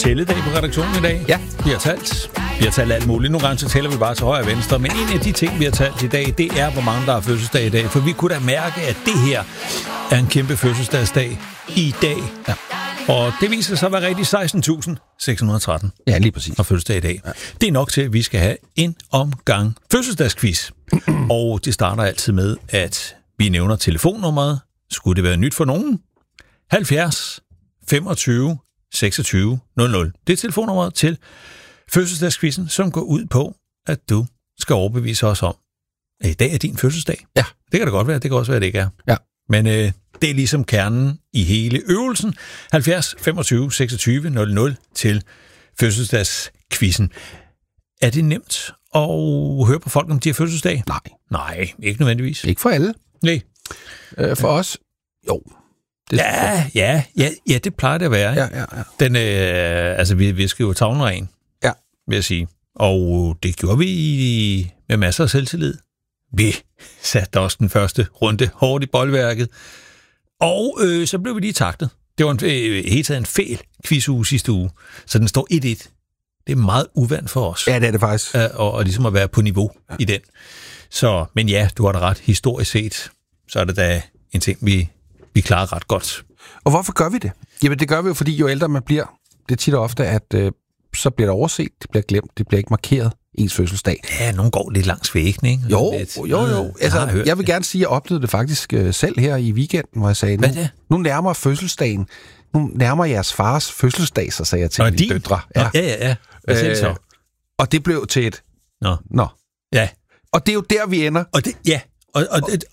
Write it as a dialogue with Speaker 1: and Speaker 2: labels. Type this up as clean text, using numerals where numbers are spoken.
Speaker 1: tælledag på redaktionen i dag.
Speaker 2: Ja.
Speaker 1: Vi har talt alt muligt. Nogle gange så tæller vi bare til højre og venstre. Men en af de ting, vi har talt i dag, det er, hvor mange der har fødselsdag i dag. For vi kunne da mærke, at det her er en kæmpe fødselsdagsdag i dag. Ja. Og det viser sig at være rigtig 16.613.
Speaker 2: Ja, lige præcis.
Speaker 1: Og fødselsdag i dag. Ja. Det er nok til, at vi skal have en omgang fødselsdagsquiz. Og det starter altid med, at vi nævner telefonnummeret. Skulle det være nyt for nogen? 70 25 26 00. Det er telefonnummeret til fødselsdagsquizzen, som går ud på, at du skal overbevise os om, at i dag er din fødselsdag.
Speaker 2: Ja.
Speaker 1: Det kan da godt være. Det kan også være, at det ikke er.
Speaker 2: Ja.
Speaker 1: Men det er ligesom kernen i hele øvelsen. 70 25 26 00 til fødselsdagsquizzen. Er det nemt at høre på folk, om de har fødselsdag? Nej, ikke nødvendigvis.
Speaker 2: Ikke for alle.
Speaker 1: Nej.
Speaker 2: For os, jo.
Speaker 1: Ja, det plejer det at være.
Speaker 2: Ja.
Speaker 1: Den, altså, vi skal jo tavlen,
Speaker 2: ja,
Speaker 1: vil jeg sige. Og det gjorde vi med masser af selvtillid. Vi satte også den første runde hårdt i boldværket. Og så blev vi lige taktet. Det var helt taget en fæl quizuge sidste uge. Så den står 1-1. Det er meget uvant for os.
Speaker 2: Ja, det er det faktisk.
Speaker 1: Og ligesom at være på niveau i den. Så, men ja, du har da ret. Historisk set, så er det da en ting, vi klarer ret godt.
Speaker 2: Og hvorfor gør vi det? Jamen, det gør vi jo, fordi jo ældre man bliver, det er tit og ofte, at så bliver det overset, det bliver glemt, det bliver ikke markeret ens fødselsdag.
Speaker 1: Ja, nogen går lidt langs væggen, ikke?
Speaker 2: Jo. Altså, jeg vil gerne sige, at jeg oplevede det faktisk selv her i weekenden, hvor jeg sagde, nu nærmer fødselsdagen, nu nærmer jeres fars fødselsdag, så sagde jeg til mine døtre.
Speaker 1: Ja. Hvad siger så?
Speaker 2: Og det blev til et...
Speaker 1: Nå.
Speaker 2: Ja. Og det er jo der, vi ender.